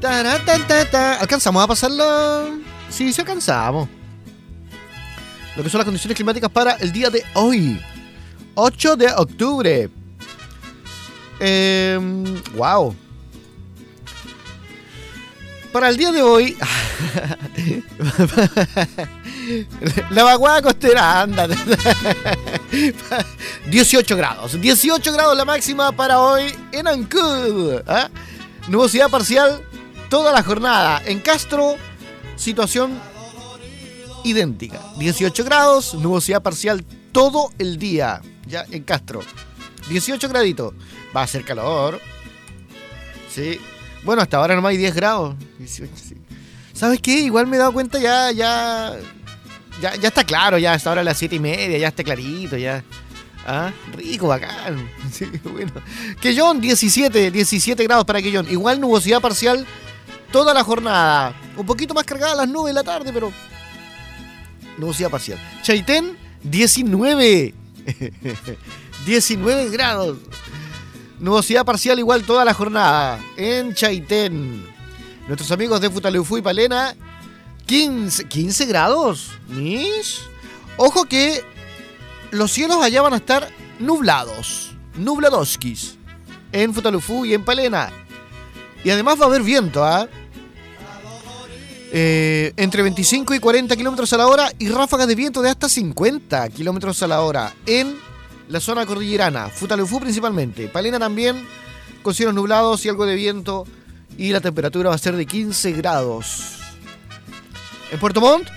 ¿Alcanzamos a pasarlo? Sí, sí alcanzamos. Lo que son las condiciones climáticas para el día de hoy, 8 de octubre. Wow. Para el día de hoy, la vaguada costera anda. 18 grados. 18 grados la máxima para hoy en Ancud. ¿Ah? Nubosidad parcial toda la jornada. En Castro, situación idéntica. 18 grados, nubosidad parcial todo el día. Ya en Castro. 18 graditos. Va a ser calor. Sí. Bueno, hasta ahora nomás hay 10 grados. 18, sí. ¿Sabes qué? Igual me he dado cuenta ya está claro, ya hasta ahora a las 7:30, ya está clarito, ya. Ah, rico, bacán. Sí, bueno. Quellón, 17 grados para Quellón. Igual nubosidad parcial toda la jornada. Un poquito más cargada las nubes en la tarde, pero nubosidad parcial. Chaitén, 19. 19 grados. Nubosidad parcial igual toda la jornada en Chaitén. Nuestros amigos de Futaleufú y Palena, 15 grados. ¿Mish? Ojo que los cielos allá van a estar nublados. Nubladoskis. En Futaleufú y en Palena. Y además va a haber viento, ¿ah? Entre 25 y 40 kilómetros a la hora y ráfagas de viento de hasta 50 kilómetros a la hora en la zona cordillerana, Futaleufú principalmente, Palena también, con cielos nublados y algo de viento, y la temperatura va a ser de 15 grados. En Puerto Montt,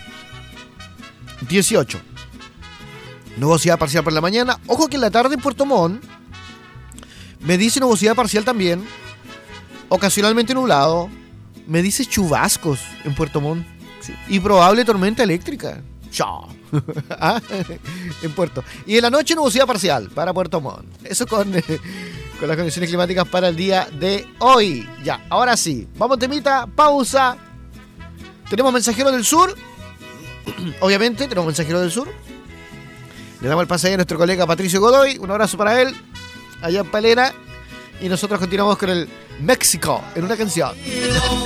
18. Nubosidad parcial por la mañana. Ojo que en la tarde en Puerto Montt me dice nubosidad parcial también, ocasionalmente nublado, me dice chubascos en Puerto Montt, sí, y probable tormenta eléctrica. Chao. ¿Ah? En Puerto. Y en la noche nubosidad parcial para Puerto Montt. Eso con las condiciones climáticas para el día de hoy. Ya, ahora sí. Vamos, temita, pausa. Tenemos mensajeros del sur. Obviamente, tenemos mensajeros del sur. Le damos el pase a nuestro colega Patricio Godoy. Un abrazo para él, allá en Palena. Y nosotros continuamos con el México en una canción.